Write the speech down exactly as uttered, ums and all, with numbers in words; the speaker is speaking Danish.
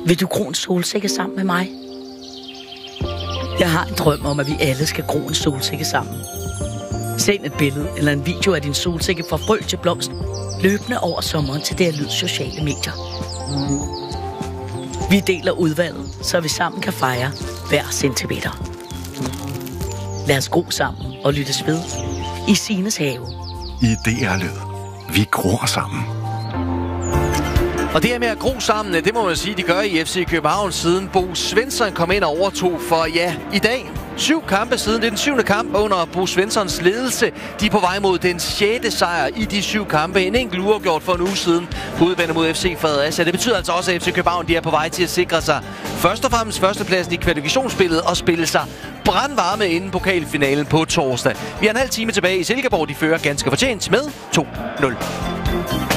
Vil du gro en solsikke sammen med mig? Jeg har en drøm om, at vi alle skal gro en solsikke sammen. Send et billede eller en video af din solsikke fra frø til blomst, løbende over sommeren til det her Lyd sociale medier. Vi deler udvalget, så vi sammen kan fejre hver centimeter. Lad os gro sammen og lyttes ved i Sines have. I D R Lyd. Vi gror sammen. Og det her med at gro sammen, det må man sige, de gør i F C København, siden Bo Svensson kom ind og overtog for, ja, i dag. Syv kampe siden. Det er den syvende kamp under Bo Svenssons ledelse. De er på vej mod den sjette sejr i de syv kampe. En enkelt uafgjort for en uge siden på udebane mod F C Fredericia. Det betyder altså også, at F C København de er på vej til at sikre sig først og fremmest førstepladsen i kvalifikationsspillet og spille sig brandvarme inden pokalfinalen på torsdag. Vi har en halv time tilbage i Silkeborg. De fører ganske fortjent med to nul.